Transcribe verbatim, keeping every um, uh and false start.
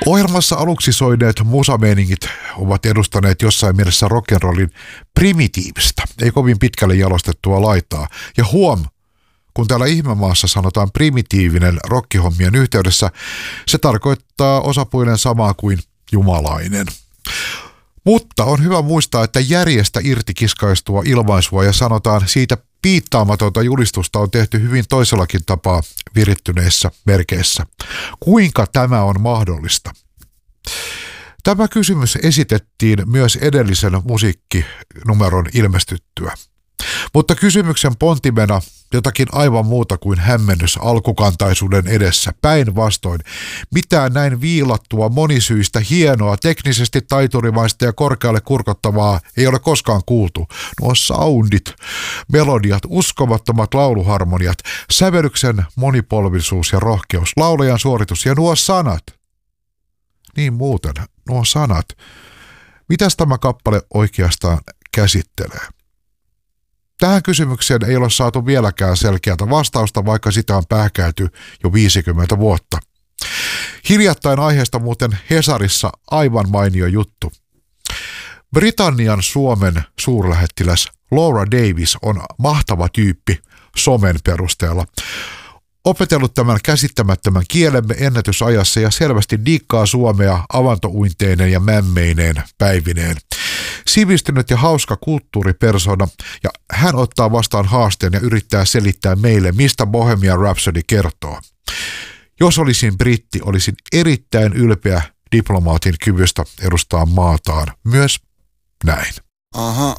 Ohjelmassa aluksi soineet musameiningit ovat edustaneet jossain mielessä rock'n'rollin primitiivistä, ei kovin pitkälle jalostettua laitaa. Ja huom, kun täällä ihmemaassa sanotaan primitiivinen rockihommien yhteydessä, se tarkoittaa osapuolen samaa kuin jumalainen. Mutta on hyvä muistaa, että järjestä irti kiskaistua ilmaisua ja sanotaan siitä piittaamatonta julistusta on tehty hyvin toisellakin tapaa virittyneissä merkeissä. Kuinka tämä on mahdollista? Tämä kysymys esitettiin myös edellisen musiikkinumeron ilmestyttyä. Mutta kysymyksen pontimena jotakin aivan muuta kuin hämmennys alkukantaisuuden edessä. Päinvastoin, mitään näin viilattua, monisyistä, hienoa, teknisesti taiturimaista ja korkealle kurkottavaa ei ole koskaan kuultu. Nuo soundit, melodiat, uskomattomat lauluharmoniat, sävellyksen monipolvisuus ja rohkeus, laulajan suoritus ja nuo sanat. Niin muuten, nuo sanat. Mitäs tämä kappale oikeastaan käsittelee? Tähän kysymykseen ei ole saatu vieläkään selkeätä vastausta, vaikka sitä on pähkäilty jo viisikymmentä vuotta. Hiljattain aiheesta muuten Hesarissa aivan mainio juttu. Britannian Suomen suurlähettiläs Laura Davis on mahtava tyyppi somen perusteella. Opetellut tämän käsittämättömän kielemme ennätysajassa ja selvästi diikkaa suomea avantouinteineen ja mämmeineen päivineen. Sivistynyt ja hauska kulttuuripersona ja hän ottaa vastaan haasteen ja yrittää selittää meille, mistä Bohemian Rhapsody kertoo. Jos olisin britti, olisin erittäin ylpeä diplomaatin kyvystä edustaa maataan. Myös näin. Aha,